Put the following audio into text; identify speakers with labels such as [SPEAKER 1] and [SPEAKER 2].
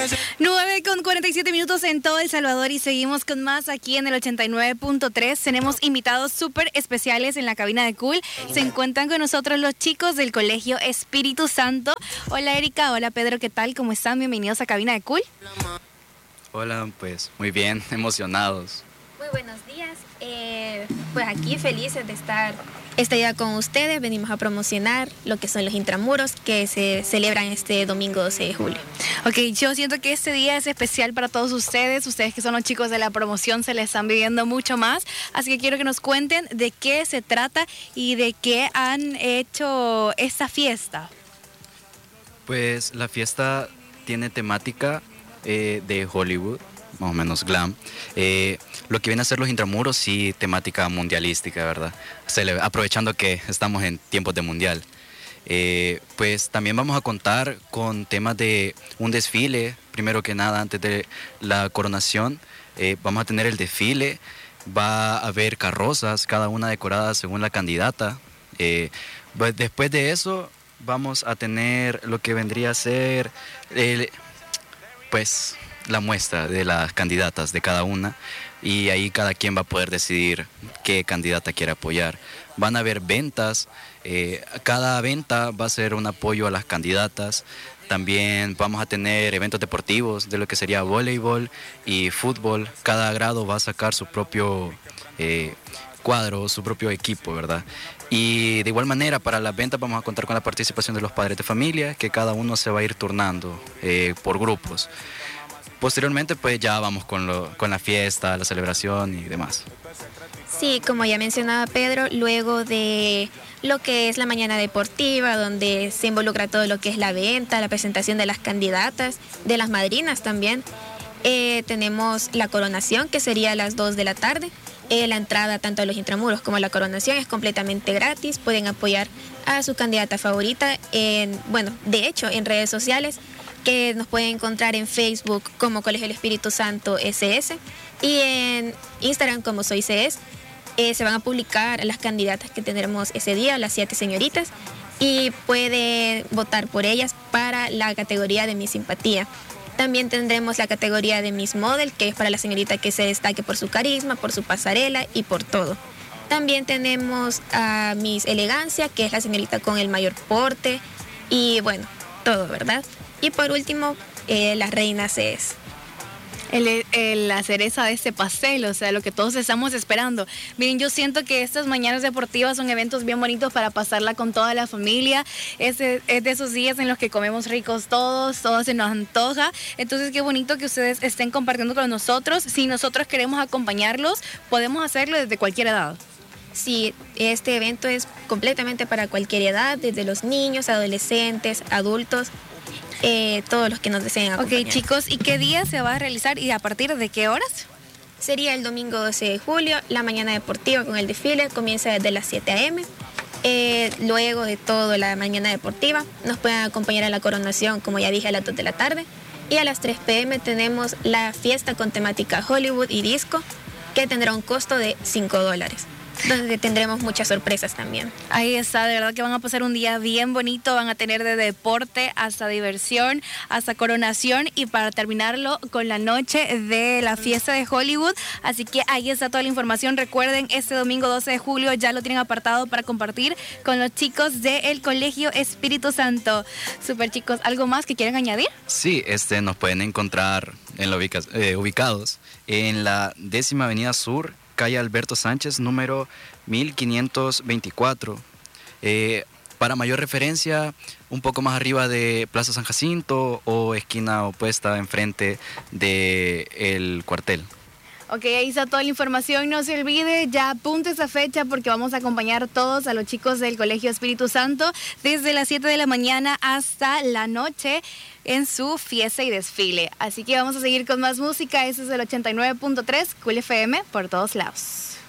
[SPEAKER 1] 9:47 en todo El Salvador y seguimos con más aquí en el 89.3. Tenemos invitados súper especiales en la cabina de Cool. Se encuentran con nosotros los chicos del Colegio Espíritu Santo. Hola Erika, hola Pedro, ¿qué tal? ¿Cómo están? Bienvenidos a cabina de Cool.
[SPEAKER 2] Hola, pues muy bien, emocionados.
[SPEAKER 3] Muy buenos días, pues aquí felices de estar este día con ustedes. Venimos a promocionar lo que son los intramuros que se celebran este domingo 12 de julio.
[SPEAKER 1] Ok, yo siento que este día es especial para todos ustedes que son los chicos de la promoción, se les están viviendo mucho más, así que quiero que nos cuenten de qué se trata y de qué han hecho esta fiesta.
[SPEAKER 2] Pues la fiesta tiene temática de Hollywood, más o menos glam. Lo que viene a ser los intramuros, sí, temática mundialística, ¿verdad? Aprovechando que estamos en tiempos de mundial. Pues también vamos a contar con temas de un desfile. Primero que nada, antes de la coronación, vamos a tener el desfile. Va a haber carrozas, cada una decorada según la candidata. Después de eso, vamos a tener lo que vendría a ser pues la muestra de las candidatas de cada una, y ahí cada quien va a poder decidir qué candidata quiere apoyar. Van a haber ventas, cada venta va a ser un apoyo a las candidatas. También vamos a tener eventos deportivos de lo que sería voleibol y fútbol. Cada grado va a sacar su propio cuadro, su propio equipo, ¿verdad? Y de igual manera, para las ventas vamos a contar con la participación de los padres de familia, que cada uno se va a ir turnando por grupos. Posteriormente, pues ya vamos con la fiesta, la celebración y demás.
[SPEAKER 3] Sí, como ya mencionaba Pedro, luego de lo que es la mañana deportiva, donde se involucra todo lo que es la venta, la presentación de las candidatas, de las madrinas también, tenemos la coronación, que sería a las 2 de la tarde. La entrada tanto a los intramuros como a la coronación es completamente gratis. Pueden apoyar a su candidata favorita de hecho, en redes sociales, que nos pueden encontrar en Facebook como Colegio del Espíritu Santo SS y en Instagram como Soy CS. Se van a publicar las candidatas que tendremos ese día, las 7 señoritas, y pueden votar por ellas para la categoría de Miss Simpatía. También tendremos la categoría de Miss Model, que es para la señorita que se destaque por su carisma, por su pasarela y por todo. También tenemos a Miss Elegancia, que es la señorita con el mayor porte y bueno, todo, ¿verdad? Y por último, la reina CS.
[SPEAKER 1] La cereza de este pastel, o sea, lo que todos estamos esperando. Miren, yo siento que estas mañanas deportivas son eventos bien bonitos para pasarla con toda la familia. Es de esos días en los que comemos ricos todos se nos antoja. Entonces, qué bonito que ustedes estén compartiendo con nosotros. Si nosotros queremos acompañarlos, podemos hacerlo desde cualquier edad.
[SPEAKER 3] Sí, este evento es completamente para cualquier edad, desde los niños, adolescentes, adultos. Todos los que nos deseen acompañar.
[SPEAKER 1] Ok, chicos, ¿y qué día se va a realizar y a partir de qué horas?
[SPEAKER 3] Sería el domingo 12 de julio, la mañana deportiva con el desfile, comienza desde las 7 a.m. Luego de todo la mañana deportiva, nos pueden acompañar a la coronación, como ya dije, a las 2 de la tarde. Y a las 3 p.m. tenemos la fiesta con temática Hollywood y disco, que tendrá un costo de $5. Donde tendremos muchas sorpresas también.
[SPEAKER 1] Ahí está, de verdad que van a pasar un día bien bonito, van a tener de deporte hasta diversión, hasta coronación y para terminarlo con la noche de la fiesta de Hollywood. Así que ahí está toda la información. Recuerden, este domingo 12 de julio ya lo tienen apartado para compartir con los chicos del Colegio Espíritu Santo. Super chicos, ¿algo más que quieran añadir?
[SPEAKER 2] Sí, nos pueden encontrar ubicados en la 10ª Avenida Sur, calle Alberto Sánchez, número 1524. Para mayor referencia, un poco más arriba de Plaza San Jacinto o esquina opuesta enfrente del cuartel.
[SPEAKER 1] Ok, ahí está toda la información. No se olvide, ya apunte esa fecha porque vamos a acompañar todos a los chicos del Colegio Espíritu Santo desde las 7 de la mañana hasta la noche en su fiesta y desfile. Así que vamos a seguir con más música. Este es el 89.3 Cool FM por todos lados.